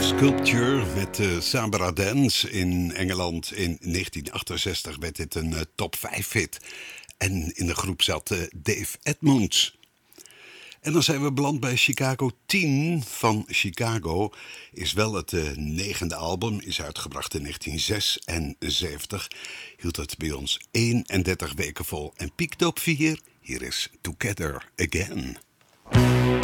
Sculpture met Sabra Dance in Engeland. In 1968 werd dit een top 5 hit. En in de groep zat Dave Edmunds. En dan zijn we beland bij Chicago 10 van Chicago. Is wel het negende album, is uitgebracht in 1976. Hield het bij ons 31 weken vol en piekte op 4. Hier is Together Again.